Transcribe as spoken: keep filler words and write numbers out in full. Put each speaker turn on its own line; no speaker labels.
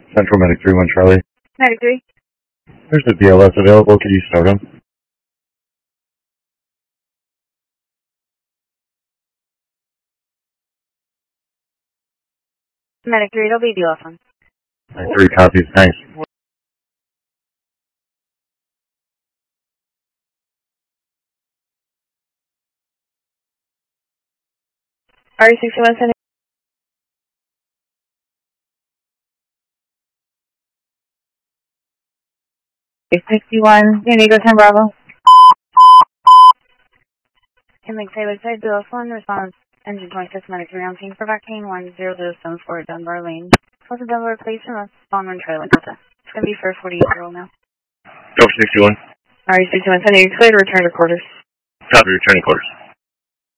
Central Medic three one Charlie.
Medic three.
There's a B L S available. Could you start him?
Medic three, it'll be the off one.
Three copies, thanks.
R E sixty-one sending. sixty-one, San Diego ten Bravo. Can make Taylor side two oh one, response engine twenty-six, Medic three on scene for vaccine one zero zero seven four Dunbar Lane. Close the Dunbar replacement with spawn run trailer. It's going to be for forty-eight year old now.
Go for sixty-one.
R E sixty-one, sending you clear to return to quarters.
Copy, returning quarters.